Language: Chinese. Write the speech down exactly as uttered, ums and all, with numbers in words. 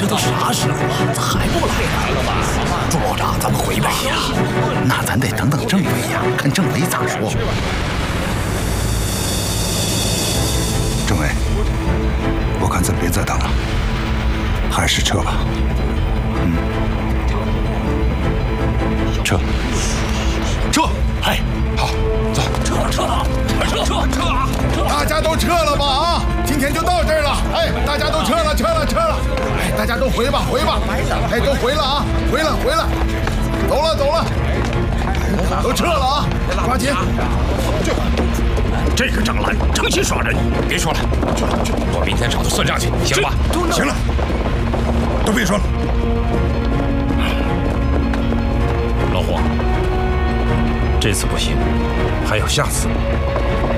都啥时候了，咋还不来呢？朱老长，咱们回吧。 那咱得等等政委呀，看政委咋说。 政委，我看咱别再等了，还是撤吧。嗯，撤， 撤！哎，好，走， 撤撤撤撤撤啊！ 大家都撤了吧啊！今天就到这儿了。哎，大家都撤了，撤了，撤了。哎，大家都回吧，回吧。哎，都回了啊，回了，回了。走了，走了。都撤了啊！抓紧。 这个张兰成心耍人，别说了，我明天找他算账去，行吧？ 行了，都别说了。 老胡，这次不行，还有下次。